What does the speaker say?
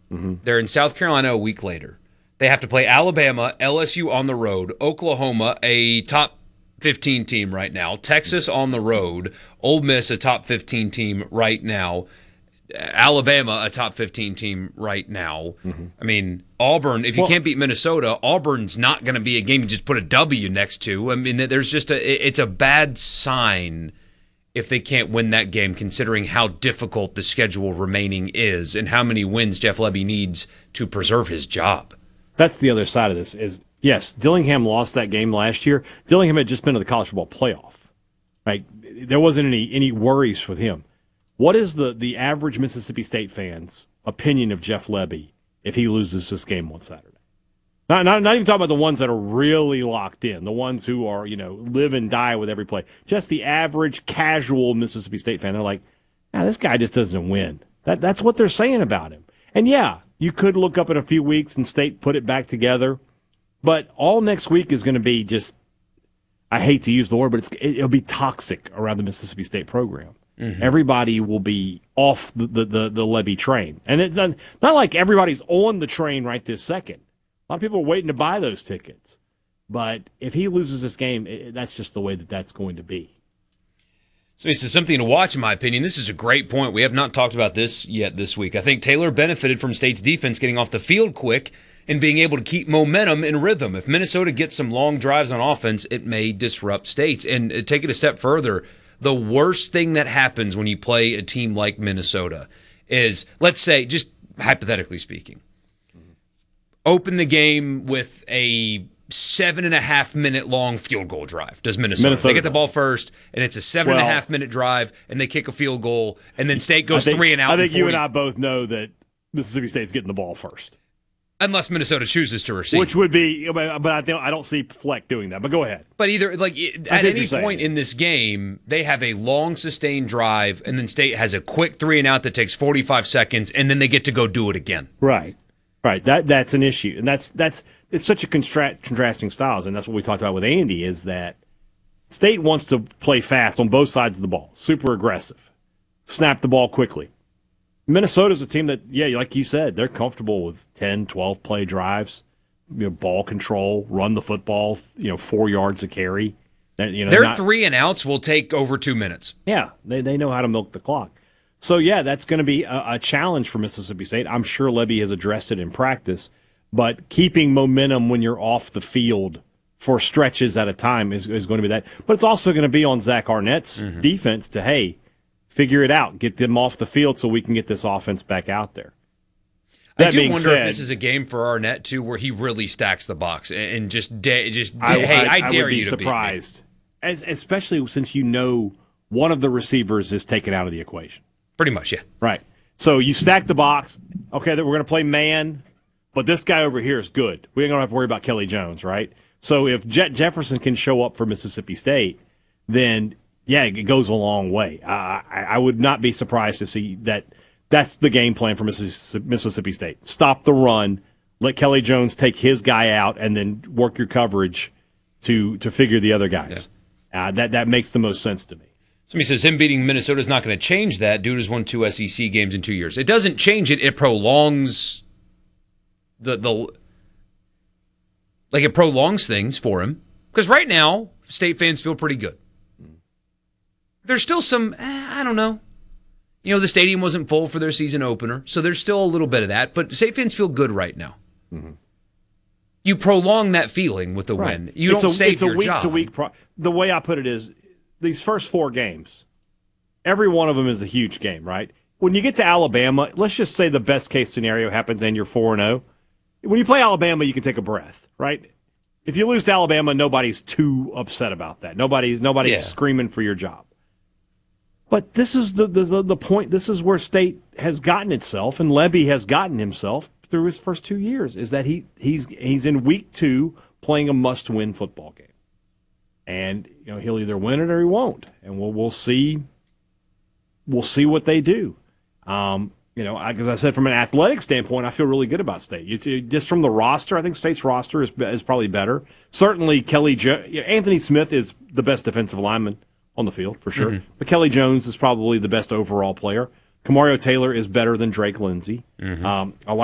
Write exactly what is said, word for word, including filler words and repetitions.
Mm-hmm. They're in South Carolina a week later. They have to play Alabama, L S U on the road, Oklahoma, a top fifteen team right now, Texas on the road, Ole Miss, a top fifteen team right now, Alabama, a top fifteen team right now. Mm-hmm. I mean, Auburn, if you well, can't beat Minnesota, Auburn's not going to be a game you just put a W next to. I mean, there's just a, it's a bad sign if they can't win that game, considering how difficult the schedule remaining is and how many wins Jeff Lebby needs to preserve his job. That's the other side of this is, yes, Dillingham lost that game last year. Dillingham had just been to the college football playoff. Right? There wasn't any any worries with him. What is the, the average Mississippi State fan's opinion of Jeff Lebby if he loses this game on Saturday? Not, not, not even talking about the ones that are really locked in, the ones who are, you know, live and die with every play. Just the average casual Mississippi State fan. They're like, ah, this guy just doesn't win. That That's what they're saying about him. And yeah, you could look up in a few weeks and State put it back together. But all next week is going to be just, I hate to use the word, but it's, it'll be toxic around the Mississippi State program. Mm-hmm. Everybody will be off the, the, the, the Lebby train. And it's not, not like everybody's on the train right this second. A lot of people are waiting to buy those tickets. But if he loses this game, it, that's just the way that that's going to be. So this is something to watch, in my opinion. This is a great point. We have not talked about this yet this week. I think Taylor benefited from State's defense getting off the field quick and being able to keep momentum and rhythm. If Minnesota gets some long drives on offense, it may disrupt State's. And uh, take it a step further, the worst thing that happens when you play a team like Minnesota is, let's say, just hypothetically speaking, open the game with a seven and a half minute long field goal drive. Does Minnesota? Minnesota they get the ball first, and it's a seven well, and a half minute drive, and they kick a field goal, and then State goes think, three and out. I think you forty and I both know that Mississippi State's getting the ball first. Unless Minnesota chooses to receive. Which would be, but I don't, I don't see Fleck doing that. But go ahead. But either, like, at any point in this game, they have a long, sustained drive, and then State has a quick three and out that takes forty-five seconds, and then they get to go do it again. Right. Right. That That's an issue. And that's, that's it's such a constra- contrasting styles, and that's what we talked about with Andy, is that State wants to play fast on both sides of the ball, super aggressive, snap the ball quickly. Minnesota's a team that, yeah, like you said, they're comfortable with ten, twelve play drives, you know, ball control, run the football, you know, four yards a carry. You know, Their not, three and outs will take over two minutes. Yeah, they they know how to milk the clock. So, yeah, that's going to be a, a challenge for Mississippi State. I'm sure Lebby has addressed it in practice, but keeping momentum when you're off the field for stretches at a time is, is going to be that. But it's also going to be on Zach Arnett's mm-hmm. defense to, hey, figure it out, get them off the field so we can get this offense back out there. That I do wonder said, if this is a game for Arnett too, where he really stacks the box and just, da- just da- I, hey, I, I dare would be you to surprised, beat me. As, especially since you know one of the receivers is taken out of the equation. Pretty much, yeah. Right. So you stack the box. Okay, we're going to play man, but this guy over here is good. We ain't going to have to worry about Kelly Jones, right? So if Jet Jefferson can show up for Mississippi State, then yeah, it goes a long way. Uh, I, I would not be surprised to see that that's the game plan for Mississippi State. Stop the run, let Kelly Jones take his guy out, and then work your coverage to to figure the other guys. Yeah. Uh, that that makes the most sense to me. Somebody says him beating Minnesota is not going to change that. Dude has won two S E C games in two years. It doesn't change it. It prolongs the the like it prolongs things for him, because right now State fans feel pretty good. There's still some, eh, I don't know. You know, the stadium wasn't full for their season opener, so there's still a little bit of that. But State fans feel good right now. Mm-hmm. You prolong that feeling with the right. win. You it's don't a, save it's your a week job. To week pro- the way I put it is, these first four games, every one of them is a huge game, right? When you get to Alabama, let's just say the best case scenario happens and you're four and oh. When you play Alabama, you can take a breath, right? If you lose to Alabama, nobody's too upset about that. Nobody's nobody's yeah. screaming for your job. But this is the, the the point. This is where State has gotten itself, and Lebby has gotten himself through his first two years. Is that he he's he's in week two playing a must-win football game, and you know he'll either win it or he won't, and we'll we'll see. We'll see what they do. Um, you know, as I said, from an athletic standpoint, I feel really good about State. You, just from the roster, I think State's roster is is probably better. Certainly, Kelly jo- Anthony Smith is the best defensive lineman on the field, for sure. Mm-hmm. But Kelly Jones is probably the best overall player. Kamario Taylor is better than Drake Lindsey. Mm-hmm. Um, I like